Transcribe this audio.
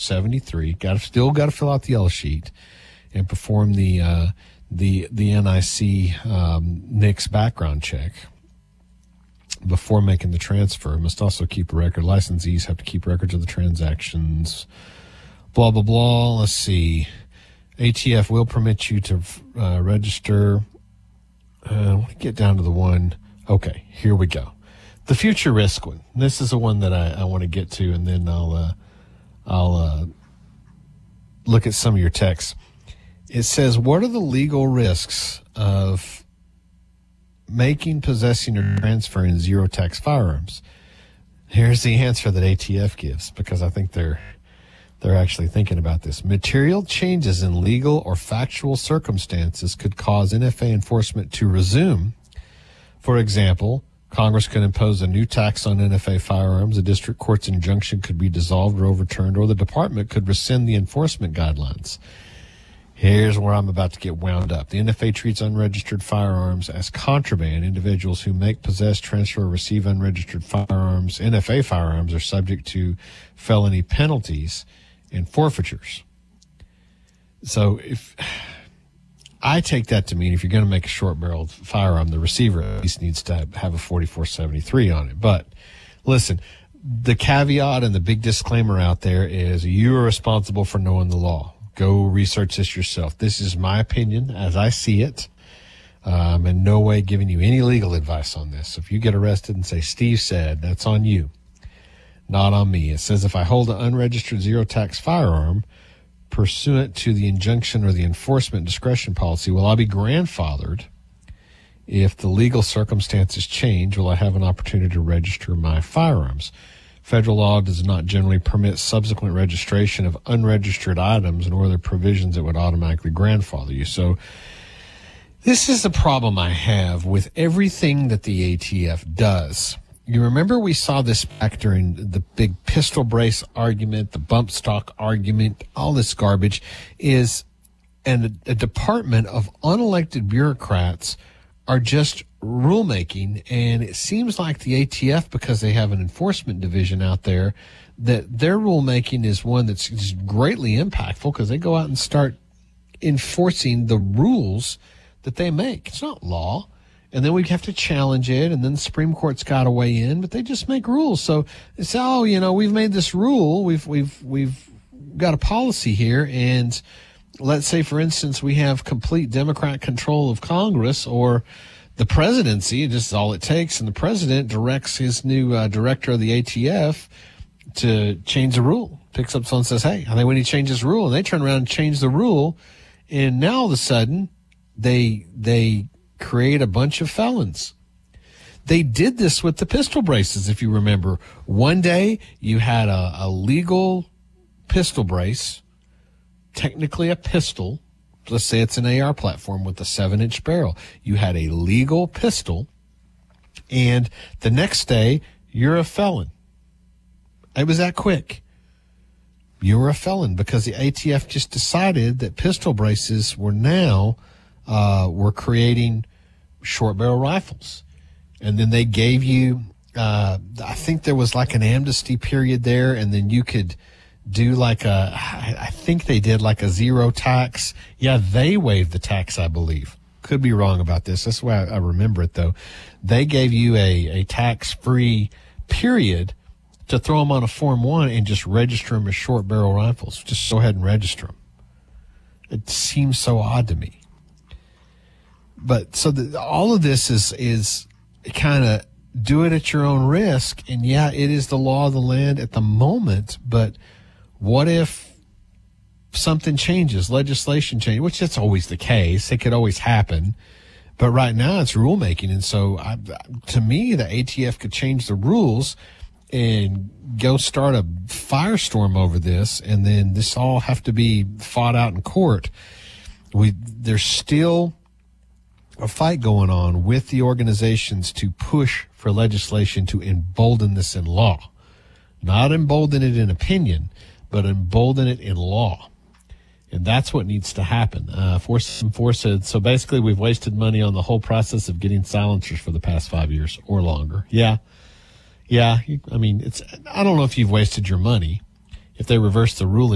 4473. Still got to fill out the L sheet and perform the NIC NICS background check before making the transfer. Must also keep a record. Licensees have to keep records of the transactions. Blah, blah, blah. Let's see. ATF will permit you to register. I want to get down to the one. Okay, here we go. The future risk one. This is the one that I want to get to, and then I'll look at some of your texts. It says, what are the legal risks of making, possessing, or transferring zero-tax firearms? Here's the answer that ATF gives, because I think they're actually thinking about this. Material changes in legal or factual circumstances could cause NFA enforcement to resume. For example, Congress could impose a new tax on NFA firearms, a district court's injunction could be dissolved or overturned, or the department could rescind the enforcement guidelines. Here's where I'm about to get wound up. The NFA treats unregistered firearms as contraband. Individuals who make, possess, transfer, or receive unregistered firearms, NFA firearms, are subject to felony penalties and forfeitures. So if I take that to mean if you're going to make a short-barreled firearm, the receiver at least needs to have a 4473 on it. But listen, the caveat and the big disclaimer out there is you are responsible for knowing the law. Go research this yourself. This is my opinion as I see it. In no way giving you any legal advice on this. So if you get arrested and say, Steve said, that's on you, not on me. It says if I hold an unregistered zero-tax firearm pursuant to the injunction or the enforcement discretion policy, will I be grandfathered? If the legal circumstances change, will I have an opportunity to register my firearms? Federal law does not generally permit subsequent registration of unregistered items, nor are there provisions that would automatically grandfather you. So this is the problem I have with everything that the ATF does. You remember we saw this back during the big pistol brace argument, the bump stock argument, all this garbage is, and a department of unelected bureaucrats are just rulemaking, and it seems like the ATF, because they have an enforcement division out there, that their rulemaking is one that's just greatly impactful because they go out and start enforcing the rules that they make. It's not law. And then we have to challenge it, and then the Supreme Court's got to weigh in, but they just make rules. So it's, we've made this rule, we've got a policy here, and let's say, for instance, we have complete Democrat control of Congress or the presidency, just all it takes, and the president directs his new director of the ATF to change the rule. Picks up someone and says, hey, I think we need to change this rule, and they turn around and change the rule, and now all of a sudden they create a bunch of felons. They did this with the pistol braces, if you remember. One day you had a legal pistol brace, technically a pistol. Let's say it's an AR platform with a 7-inch barrel. You had a legal pistol, and the next day you're a felon. It was that quick. You were a felon because the ATF just decided that pistol braces were now were creating short barrel rifles. And then they gave you, I think there was like an amnesty period there, and then you could do I think they did like a zero tax. Yeah, they waived the tax, I believe. Could be wrong about this. That's why I remember it, though. They gave you a tax-free period to throw them on a Form 1 and just register them as short barrel rifles. Just go ahead and register them. It seems so odd to me. But so all of this is kind of do it at your own risk. And yeah, it is the law of the land at the moment. But what if something changes, legislation changes, which that's always the case. It could always happen. But right now it's rulemaking. And so to me, the ATF could change the rules and go start a firestorm over this. And then this all have to be fought out in court. There's still a fight going on with the organizations to push for legislation to embolden this in law. Not embolden it in opinion, but embolden it in law. And that's what needs to happen. 474 said, so basically we've wasted money on the whole process of getting silencers for the past 5 years or longer. Yeah. I mean, I don't know if you've wasted your money. If they reverse the ruling,